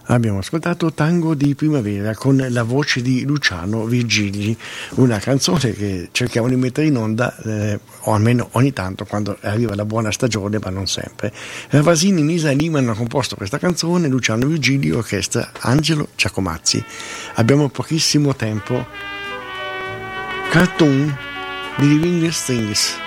Abbiamo ascoltato Tango di primavera con la voce di Luciano Virgili, una canzone che cerchiamo di mettere in onda o almeno ogni tanto quando arriva la buona stagione, ma non sempre. Ravasini, Nisa e Lima hanno composto questa canzone, Luciano Virgili, orchestra Angelo Giacomazzi. Abbiamo pochissimo tempo. Cartoon di Living Strings.